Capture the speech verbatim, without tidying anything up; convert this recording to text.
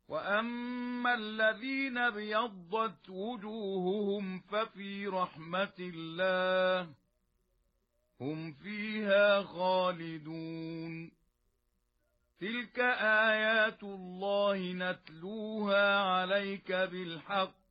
وأما الذين ابيضت وجوههم ففي رحمة الله هم فيها خالدون. تلك آيات الله نتلوها عليك بالحق